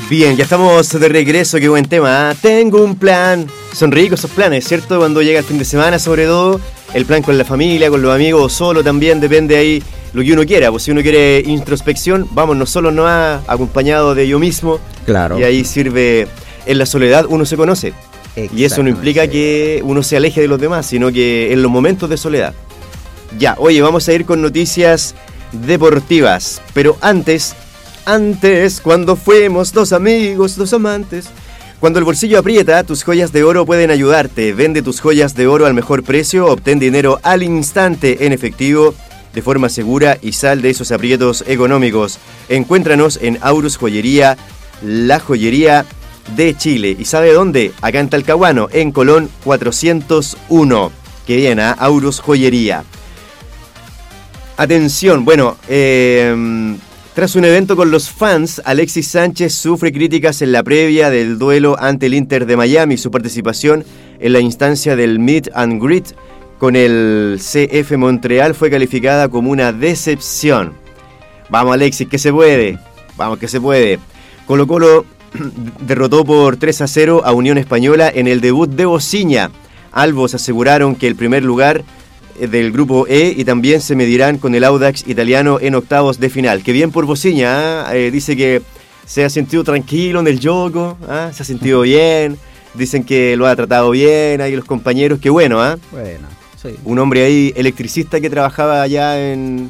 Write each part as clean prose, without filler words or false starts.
Bien, ya estamos de regreso, qué buen tema, ¿eh? Tengo un plan. Son ricos esos planes, ¿cierto? Cuando llega el fin de semana, sobre todo, el plan con la familia, con los amigos, o solo también, depende ahí lo que uno quiera. Pues si uno quiere introspección, vámonos solo, no acompañado de yo mismo. Claro. Y ahí sirve, en la soledad uno se conoce. Y eso no implica que uno se aleje de los demás, sino que en los momentos de soledad. Ya, oye, vamos a ir con noticias deportivas, pero antes, cuando fuimos dos amigos, dos amantes. Cuando el bolsillo aprieta, tus joyas de oro pueden ayudarte. Vende tus joyas de oro al mejor precio, obtén dinero al instante en efectivo, de forma segura y sal de esos aprietos económicos. Encuéntranos en Aurus Joyería, la joyería de Chile. ¿Y sabe dónde? Acá en Talcahuano, en Colón 401. Que bien, ¿eh? Aurus Joyería. Atención, bueno, tras un evento con los fans, Alexis Sánchez sufre críticas en la previa del duelo ante el Inter de Miami. Su participación en la instancia del Meet and Greet con el CF Montreal fue calificada como una decepción. Vamos, Alexis, que se puede. Vamos, que se puede. Colo-Colo derrotó por 3-0 a Unión Española en el debut de Bociña. Albos aseguraron que el primer lugar del grupo E y también se medirán con el Audax italiano en octavos de final. Que bien por Bociña, dice que se ha sentido tranquilo en el juego, se ha sentido bien, dicen que lo ha tratado bien ahí los compañeros, que bueno, Bueno, sí. Un hombre ahí electricista que trabajaba allá en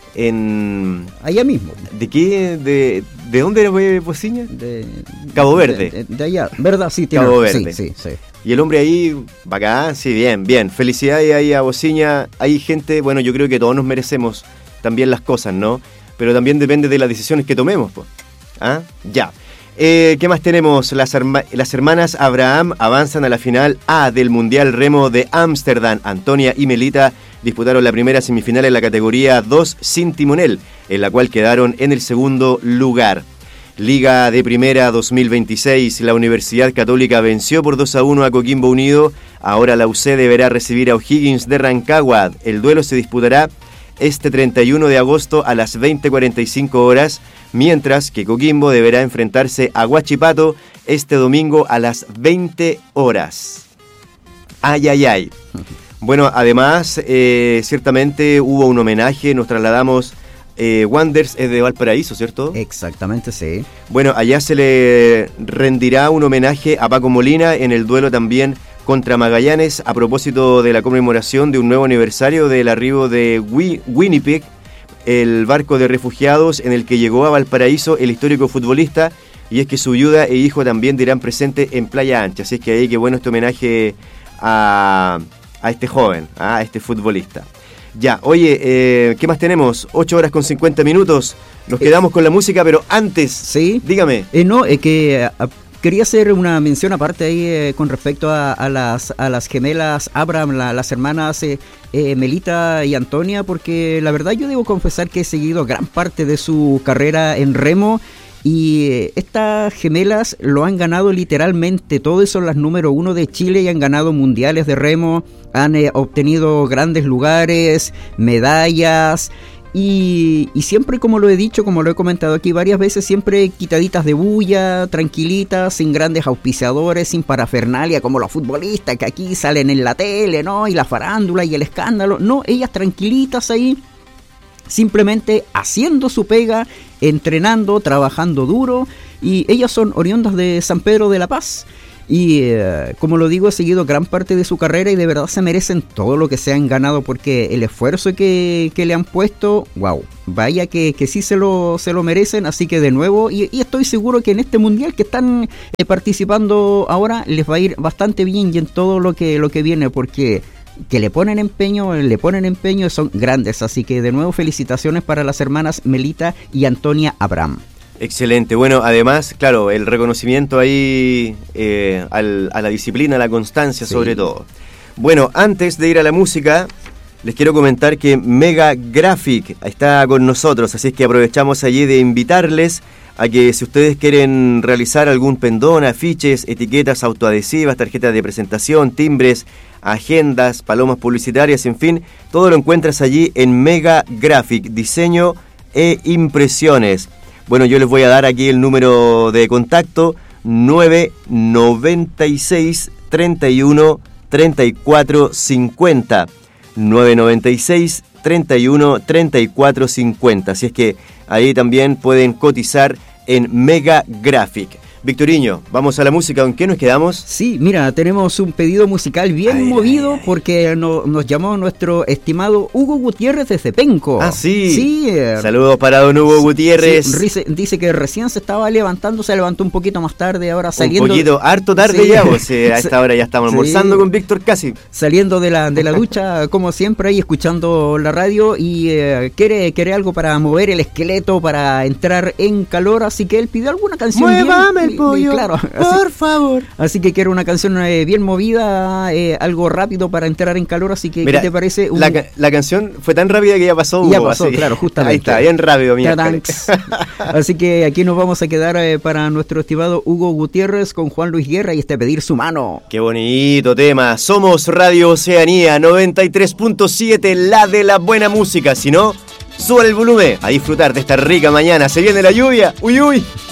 allá mismo. ¿De qué? ¿De dónde era Bociña? De Cabo Verde. De allá, ¿verdad? Sí, tiene Cabo Verde. Sí. Y el hombre ahí, bacán, sí, bien. Felicidades ahí a Bociña. Hay gente, bueno, yo creo que todos nos merecemos también las cosas, ¿no? Pero también depende de las decisiones que tomemos, pues. Ya. ¿Qué más tenemos? Las hermanas Abraham avanzan a la final A del Mundial Remo de Ámsterdam. Antonia y Melita disputaron la primera semifinal en la categoría 2 sin timonel, en la cual quedaron en el segundo lugar. Liga de Primera 2026, la Universidad Católica venció por 2-1 a Coquimbo Unido. Ahora la UC deberá recibir a O'Higgins de Rancagua. El duelo se disputará este 31 de agosto a las 20:45 horas, mientras que Coquimbo deberá enfrentarse a Huachipato este domingo a las 20 horas. Ay. Bueno, además, ciertamente hubo un homenaje, nos trasladamos. Wanderers es de Valparaíso, ¿cierto? Exactamente, sí. Bueno, allá se le rendirá un homenaje a Paco Molina en el duelo también contra Magallanes a propósito de la conmemoración de un nuevo aniversario del arribo de Winnipeg, el barco de refugiados en el que llegó a Valparaíso el histórico futbolista, y es que su viuda e hijo también dirán presente en Playa Ancha. Así es que ahí qué bueno este homenaje a este joven, a este futbolista. Ya, oye, ¿qué más tenemos? 8 horas con 50 minutos. Nos quedamos con la música, pero antes, sí, dígame. No, es que quería hacer una mención aparte ahí con respecto a las gemelas Abraham, las hermanas Melita y Antonia, porque la verdad yo debo confesar que he seguido gran parte de su carrera en remo. Y estas gemelas lo han ganado literalmente, todos son las número 1 de Chile y han ganado mundiales de remo, han obtenido grandes lugares, medallas y siempre, como lo he dicho, como lo he comentado aquí varias veces, siempre quitaditas de bulla, tranquilitas, sin grandes auspiciadores, sin parafernalia como los futbolistas que aquí salen en la tele, ¿no? Y la farándula y el escándalo, no, ellas tranquilitas ahí, simplemente haciendo su pega, entrenando, trabajando duro, y ellas son oriundas de San Pedro de la Paz. Y como lo digo, he seguido gran parte de su carrera y de verdad se merecen todo lo que se han ganado, porque el esfuerzo que le han puesto, wow, vaya que sí se lo merecen. Así que de nuevo, y estoy seguro que en este mundial que están participando ahora les va a ir bastante bien, y en todo lo que viene, porque que le ponen empeño, son grandes. Así que de nuevo felicitaciones para las hermanas Melita y Antonia Abraham. Excelente. Bueno, además, claro, el reconocimiento ahí a la disciplina, a la constancia, sí, sobre todo. Bueno, antes de ir a la música, les quiero comentar que Mega Graphic está con nosotros, así es que aprovechamos allí de invitarles a que si ustedes quieren realizar algún pendón, afiches, etiquetas autoadhesivas, tarjetas de presentación, timbres, agendas, palomas publicitarias, en fin, todo lo encuentras allí en Mega Graphic, diseño e impresiones. Bueno, yo les voy a dar aquí el número de contacto, 996 31 34 50. 996 31 34 50. Así es que ahí también pueden cotizar en Mega Graphic. Victoriño, vamos a la música. ¿Con qué nos quedamos? Sí, mira, tenemos un pedido musical bien movido porque nos llamó nuestro estimado Hugo Gutiérrez desde Penco. Ah, sí. Sí. Saludos para don Hugo Gutiérrez. Sí, dice que recién se estaba levantando, se levantó un poquito más tarde, ahora saliendo. Un poquito, harto tarde ya, pues, a esta hora ya estamos almorzando con Víctor casi. Saliendo de la ducha, como siempre, ahí escuchando la radio y quiere algo para mover el esqueleto, para entrar en calor, así que él pidió alguna canción. Muévame el pollo, claro, por favor. Así que quiero una canción bien movida, algo rápido para entrar en calor, así que mira, ¿qué te parece? La canción fue tan rápida que ya pasó, Hugo. Ya pasó, así, claro, justamente. Ahí está, bien rápido, mira. Así que aquí nos vamos a quedar para nuestro estimado Hugo Gutiérrez con Juan Luis Guerra y Pedir su mano. Qué bonito tema. Somos Radio Oceanía 93.7, la de la buena música. Si no, suba el volumen a disfrutar de esta rica mañana. Se viene la lluvia. Uy, uy.